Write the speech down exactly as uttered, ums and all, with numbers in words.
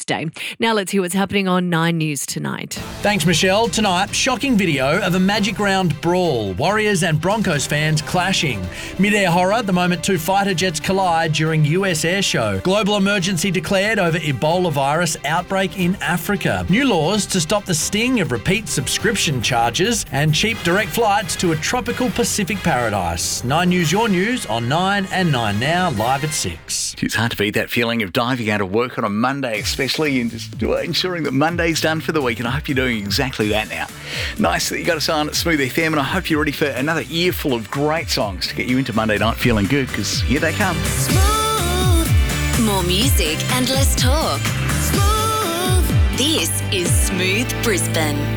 Tuesday. Now let's hear what's happening on Nine News tonight. Thanks, Michelle. Tonight, shocking video of a Magic Round brawl. Warriors and Broncos fans clashing. Mid-air horror, the moment two fighter jets collide during U S air show. Global emergency declared over Ebola virus outbreak in Africa. New laws to stop the sting of repeat subscription charges and cheap direct flights to a tropical Pacific paradise. Nine News, your news on Nine and Nine Now, live at six. It's hard to beat that feeling of diving out of work on a Monday, especially, and just ensuring that Monday's done for the week. And I hope you're doing exactly that now. Nice that you got us on at Smooth F M, and I hope you're ready for another earful of great songs to get you into Monday night feeling good, because here they come. Smooth. More music and less talk. Smooth. This is Smooth Brisbane.